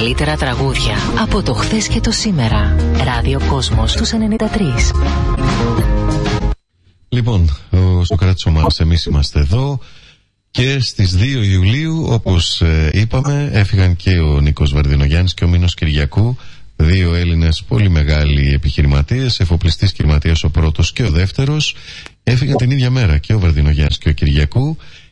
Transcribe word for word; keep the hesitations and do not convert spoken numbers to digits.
καλύτερα τραγούδια από το χθες και το σήμερα. Ράδιο Κόσμος στους ενενήντα τρία. Λοιπόν, ο Σοκράτης ο Μάρς, εμείς είμαστε εδώ και στις δύο Ιουλίου, όπως ε, είπαμε, έφυγαν και ο Νίκος Βαρδινογιάννης και ο Μήνος Κυριακού, δύο Έλληνες πολύ μεγάλοι επιχειρηματίες, εφοπλιστής επιχειρηματίας ο πρώτος και ο δεύτερος. Έφυγαν την ίδια μέρα και ο Βαρδινογιάννης και ο Κυριακού